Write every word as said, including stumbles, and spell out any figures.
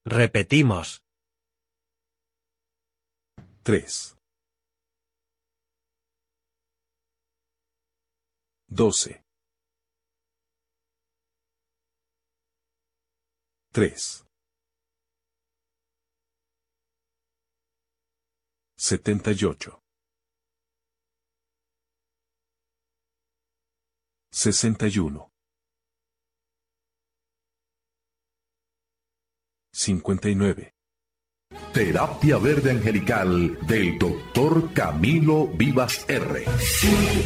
Repetimos. Tres. Doce. Tres. Setenta y ocho. Sesenta y uno. Cincuenta y nueve. Terapia Verde Angelical del doctor Camilo Vivas R.